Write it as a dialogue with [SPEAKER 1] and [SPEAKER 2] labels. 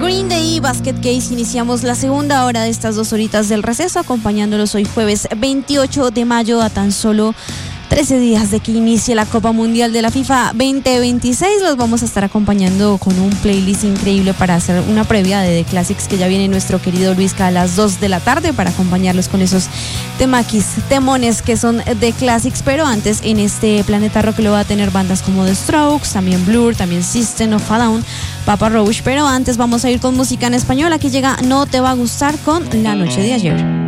[SPEAKER 1] Green Day, Basket Case. Iniciamos la segunda hora de estas 2 horitas del receso, acompañándolos hoy jueves 28 de mayo a tan solo 13 días de que inicie la Copa Mundial de la FIFA 2026. Los vamos a estar acompañando con un playlist increíble para hacer una previa de The Classics, que ya viene nuestro querido Luisca a las 2 de la tarde para acompañarlos con esos temones que son The Classics. Pero antes, en este Planeta Rock lo va a tener bandas como The Strokes, también Blur, también System of a Down, Papa Roach. Pero antes vamos a ir con música en español. Aquí llega No Te Va a Gustar con La Noche de Ayer.